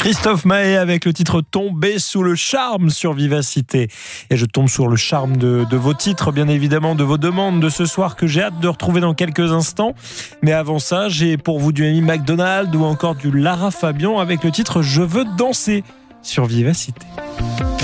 Christophe Maé avec le titre Tombé sous le charme sur Vivacité. Et je tombe sur le charme de vos titres, bien évidemment, de vos demandes de ce soir que j'ai hâte de retrouver dans quelques instants. Mais avant ça, j'ai pour vous du Amy McDonald ou encore du Lara Fabian avec le titre Je veux danser sur Vivacité.